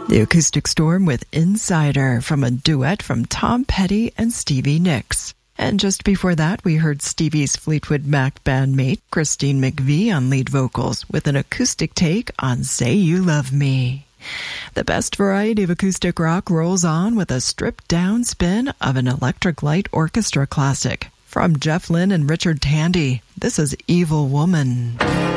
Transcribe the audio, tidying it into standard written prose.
The Acoustic Storm with Insider from a duet from Tom Petty and Stevie Nicks. And just before that, we heard Stevie's Fleetwood Mac bandmate, Christine McVie, on lead vocals with an acoustic take on Say You Love Me. The best variety of acoustic rock rolls on with a stripped-down spin of an Electric Light Orchestra classic. From Jeff Lynne and Richard Tandy, this is Evil Woman.